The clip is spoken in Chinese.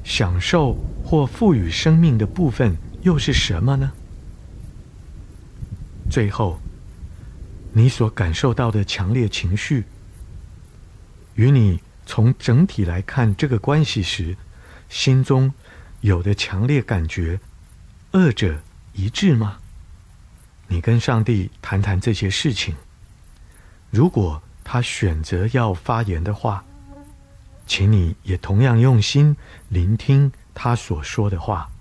享受或赋予生命的部分又是什么呢？最后，你所感受到的强烈情绪，与你从整体来看这个关系时，心中有的强烈感觉，二者一致吗？你跟上帝谈谈这些事情。如果他选择要发言的话，请你也同样用心聆听他所说的话。